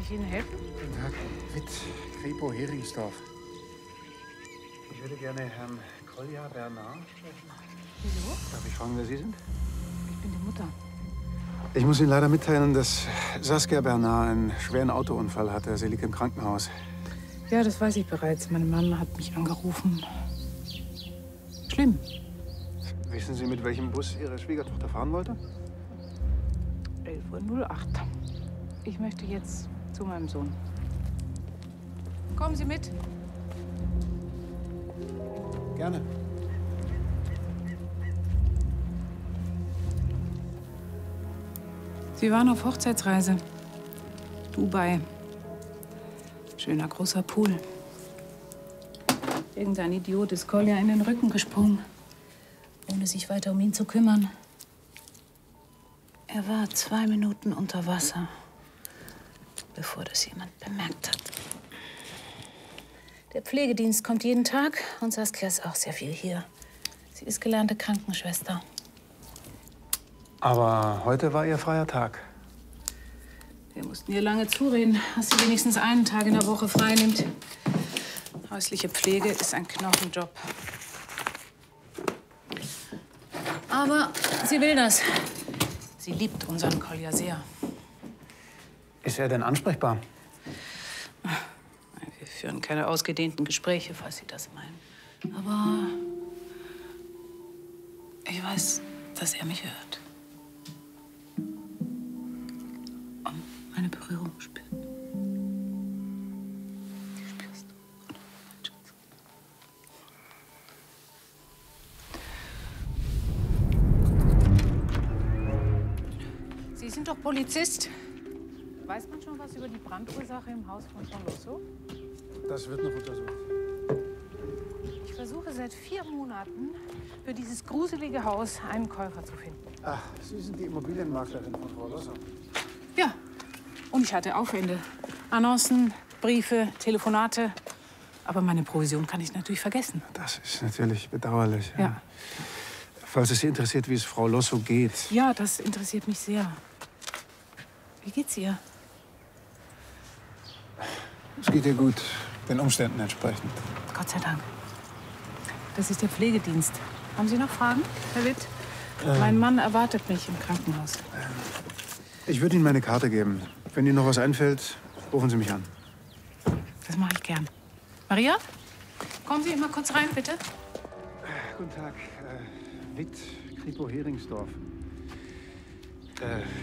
ich Ihnen helfen? Guten Tag, Witt, Kripo, Heringsdorf. Ich würde gerne Herrn Kolja Bernard sprechen. Wieso? Darf ich fragen, wer Sie sind? Ich bin die Mutter. Ich muss Ihnen leider mitteilen, dass Saskia Bernard einen schweren Autounfall hatte. Sie liegt im Krankenhaus. Ja, das weiß ich bereits. Meine Mama hat mich angerufen. Schlimm. Wissen Sie, mit welchem Bus Ihre Schwiegertochter fahren wollte? 11:08 Uhr. Ich möchte jetzt zu meinem Sohn. Kommen Sie mit. Gerne. Sie waren auf Hochzeitsreise. Dubai. Schöner großer Pool. Irgendein Idiot ist Kolja in den Rücken gesprungen, ohne sich weiter um ihn zu kümmern. Er war 2 Minuten unter Wasser, bevor das jemand bemerkt hat. Der Pflegedienst kommt jeden Tag und Saskia ist auch sehr viel hier. Sie ist gelernte Krankenschwester. Aber heute war Ihr freier Tag. Wir mussten ihr lange zureden, dass sie wenigstens einen Tag in der Woche frei nimmt. Häusliche Pflege ist ein Knochenjob. Aber sie will das. Sie liebt unseren Kolja sehr. Ist er denn ansprechbar? Wir führen keine ausgedehnten Gespräche, falls Sie das meinen. Aber ich weiß, dass er mich hört. Und meine Berührung spürt. Die spürst du, oder? Mein Schatz. Sie sind doch Polizist. Weiß man schon was über die Brandursache im Haus von Losso? Das wird noch untersucht. Ich versuche seit 4 Monaten, für dieses gruselige Haus einen Käufer zu finden. Ach, Sie sind die Immobilienmaklerin von Frau Losser. Ja, und ich hatte Aufwände. Annoncen, Briefe, Telefonate. Aber meine Provision kann ich natürlich vergessen. Das ist natürlich bedauerlich. Ja. Falls es Sie interessiert, wie es Frau Losso geht. Ja, das interessiert mich sehr. Wie geht's ihr? Es geht ihr gut, den Umständen entsprechend. Gott sei Dank. Das ist der Pflegedienst. Haben Sie noch Fragen, Herr Witt? Mein Mann erwartet mich im Krankenhaus. Ich würde Ihnen meine Karte geben. Wenn Ihnen noch was einfällt, rufen Sie mich an. Das mache ich gern. Maria, kommen Sie mal kurz rein, bitte. Guten Tag, Witt, Kripo, Heringsdorf.